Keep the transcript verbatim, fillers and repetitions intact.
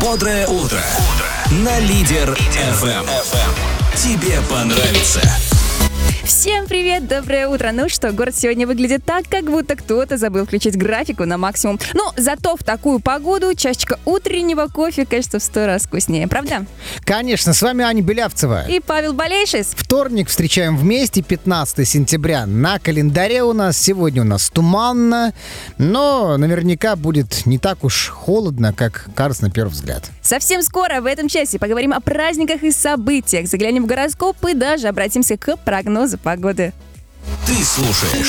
Бодрое утро. На Лидер эф эм. Тебе понравится. Всем привет, доброе утро. Ну что, город сегодня выглядит так, как будто кто-то забыл включить графику на максимум. Но зато в такую погоду чашечка утреннего кофе кажется в сто раз вкуснее, правда? Конечно, с вами Аня Белявцева. И Павел Болейшис. Вторник встречаем вместе, пятнадцатое сентября. На календаре у нас сегодня у нас туманно, но наверняка будет не так уж холодно, как кажется на первый взгляд. Совсем скоро в этом часе поговорим о праздниках и событиях, заглянем в гороскоп и даже обратимся к прогнозу погоды. Ты слушаешь